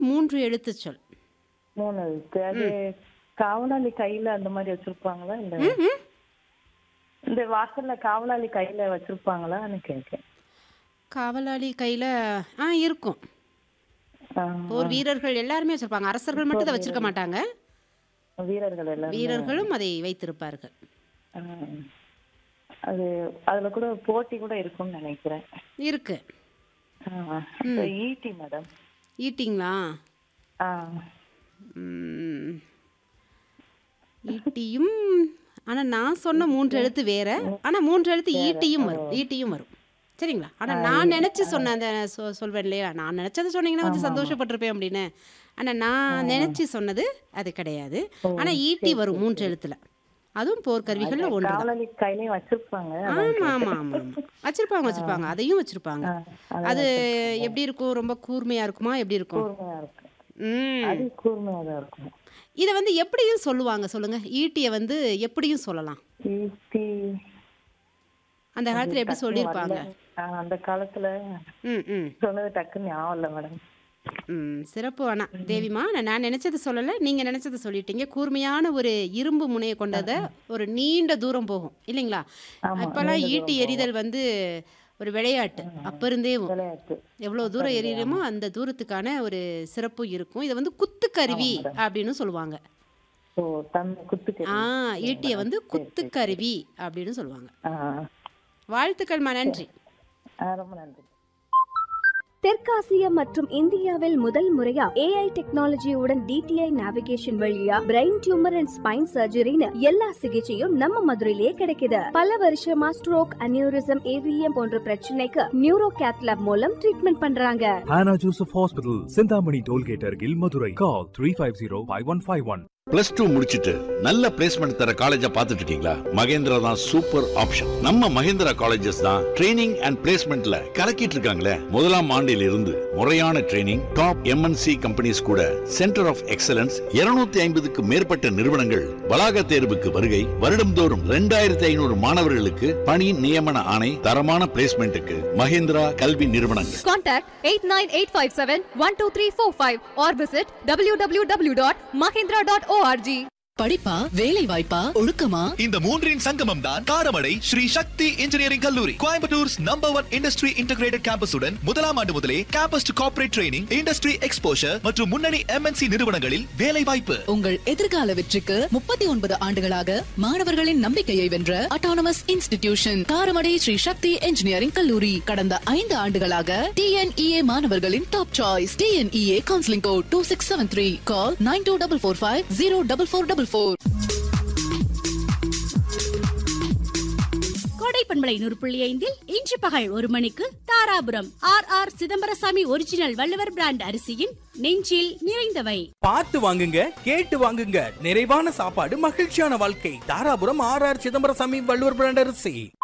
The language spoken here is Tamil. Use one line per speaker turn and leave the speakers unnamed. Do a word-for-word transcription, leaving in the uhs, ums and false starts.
மூன்று எழுத்துச் சொல்.
மூணு எழுத்து. அது காவலாளி கையில அந்த மாதிரி வச்சிருப்பாங்களா இல்ல
ம், ம்.
இந்த வாசல்ல காவலாளி கையில வச்சிருப்பாங்களான்னு கேட்கேன்.
காவலாளி கையில ஆ இருக்கும்.
ஆ,
போர் வீரர்கள் எல்லாருமே வச்சிருப்பாங்க. அரசர்கள் மட்டும் இதை வச்சிருக்க மாட்டாங்க.
வீரர்கள் எல்லாருமே.
வீரர்களும் அதை வைத்திருப்பார்கள்.
ஆ, அது அதுல கூட போட்டி கூட இருக்கும்னு நினைக்கிறேன்.
இருக்கு.
ஆ, இப்ப ஈட்டி மேடம்.
ஈட்டிங்களா?
ஆ,
ம், ஈட்டியும். ஆனா நான் சொன்ன மூன்று எழுத்து வேற. ஆனா மூன்று எழுத்து ஈட்டியும் வரும். ஈட்டியும் வரும். சரிங்களா? ஆனா நான் நினைச்சு சொன்ன அந்த சொ- சொல்வேன் இல்லையா, நான் நினைச்சதை சொன்னீங்கன்னா கொஞ்சம் சந்தோஷப்பட்டிருப்பேன் அப்படின்னு. ஆனா நான் நினைச்சு சொன்னது அது கிடையாது. ஆனா ஈட்டி வரும் மூன்று எழுத்துல. அதுவும் போர்க்கருவிகள்ல ஒன்று.
காவலாளி கையிலயும் வச்சிருப்பாங்க.
ஆமா ஆமா ஆமா ஆமா வச்சிருப்பாங்க வச்சிருப்பாங்க அதையும் வச்சிருப்பாங்க. அது எப்படி இருக்கும்? ரொம்ப கூர்மையா இருக்குமா? எப்படி இருக்கும்?
கூர்மையா இருக்கு.
ம்
அது கூர்மையா தான் இருக்கும்.
இதை வந்து எப்படியும் சொல்லுவாங்க சொல்லுங்க. ஈட்டியை வந்து எப்படியும் சொல்லலாம்.
ஈட்டி
அந்த காலத்துல எப்படி சொல்லியிருப்பாங்க?
ஆ, அந்த காலத்துல
ம் ம்
சொன்னது டக்குன்னு ஞாபகம் இல்ல மேடம்.
ம் சிறப்பு. ஆனா தேவிமா, நான் நான் நினைச்சது சொல்லலை, நீங்க நினைச்சது சொல்லிட்டீங்க. கூர்மையான ஒரு இரும்பு முனையை கொண்டதை ஒரு நீண்ட தூரம் போகும் இல்லைங்களா?
ஆமா,
இப்பெல்லாம் ஈட்டி எறிதல் வந்து ஒரு விளையாட்டு. அப்ப இருந்தே
விளையாட்டு.
எவ்வளவு தூரம் எறிகிறோமோ அந்த தூரத்துக்கான ஒரு சிறப்பு இருக்கும். இதை வந்து குத்துக்கருவி அப்படின்னு சொல்லுவாங்க.
ஓ, தன்னை குத்துக்கு.
ஆ ஈட்டியை வந்து குத்துக்கருவி அப்படின்னு சொல்லுவாங்க.
ஆ,
வாழ்த்துக்கள்மா, நன்றி.
ஆ, ரொம்ப நன்றி.
தெற்காசியா மற்றும் இந்தியாவில் முதல் முறையா ஏஐ டெக்னாலஜியுடன் டிடிஐ நேவிகேஷன் வழியா பிரெயின் டியூமர் அண்ட் ஸ்பைன் சர்ஜரின்னு எல்லா சிகிச்சையும் நம்ம மதுரையிலேயே கிடைக்குது. பல வருஷமா ஸ்ட்ரோக், அனியூரிசம், ஏவிஎம் போன்ற பிரச்சனைக்கு நியூரோ கேத்லாப் மூலம் ட்ரீட்மெண்ட் பண்றாங்க.
Hannah Joseph Hospital, Sindhamani Tollgate Argil, Madurai. Call three five zero five one five one.
Plus two முடிச்சிட்டு நல்ல பிளேஸ்மெண்ட் தர காலேஜா பாத்துட்டு இருக்கீங்களா? மகேந்திரா தான் சூப்பர் ஆப்ஷன். நம்ம மகேந்திரா காலேஜஸ் தான் ட்ரைனிங் அண்ட் பிளேஸ்மெண்ட்ல கலக்கிட்டு இருக்காங்களே. முதலாம் ஆண்டில் இருந்து முறையான ட்ரைனிங், டாப் எம்என்சி கம்பெனிஸ் கூட சென்டர் ஆஃப் எக்ஸலன்ஸ், இருநூத்தி ஐம்பதுக்கு மேற்பட்ட நிறுவனங்கள் வளாக தேர்வுக்கு வருகை, வருடம்தோறும் இரண்டாயிரத்தி ஐநூறு மாணவர்களுக்கு பணி நியமன ஆணை, தரமான பிளேஸ்மெண்ட்டுக்கு மகேந்திரா கல்வி நிறுவனங்கள்.
Contact eight nine eight five seven one two three four five or visit w w w dot mahindra dot org.
படிப்பா, வேலை வாய்ப்பா, ஒழுக்கமா?
இந்த மூன்றின் சங்கமம் தான் காரமடை ஸ்ரீ சக்தி இன்ஜினியரிங் கல்லூரி. Coimbatore's number one industry integrated கேம்பஸுடன் முதலாம் ஆண்டு முதலே campus to corporate training, industry exposure மற்றும் முன்னணி எம்என்சி நிறுவனங்களில் வேலை வாய்ப்பு.
உங்கள் எதிர்கால வெற்றிக்கு முப்பத்தி ஒன்பது ஆண்டுகளாக மாணவர்களின் நம்பிக்கையை வென்ற அட்டானமஸ் இன்ஸ்டிடியூஷன் காரமடை ஸ்ரீ சக்தி இன்ஜினியரிங் கல்லூரி. கடந்த ஐந்து ஆண்டுகளாக டிஎன்இஏ மாணவர்களின் top choice. TNEA counselling code two six seven three. Call nine two double four five zero double four double four.
கோடை பண்பலை நூறு புள்ளி ஐந்தில் இன்று பகல் ஒரு மணிக்கு Dharapuram R R Chidambarasamy original Valluvar brand அரிசியின் நெஞ்சில் நிறைந்தவை.
பார்த்து வாங்குங்க, கேட்டு வாங்குங்க. நிறைவான சாப்பாடு, மகிழ்ச்சியான வாழ்க்கை. Dharapuram R R Chidambarasamy Valluvar brand அரிசி.